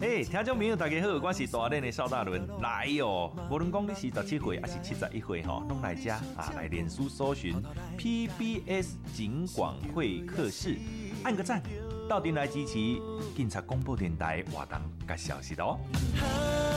嘿，听众朋友大家好，我是大练的邵大伦来哦。无论讲你是17岁还是71岁吼，拢来遮来脸书搜寻 PBS 警广会客室，按个赞，到店来支持警察广播电台活动甲消息哦。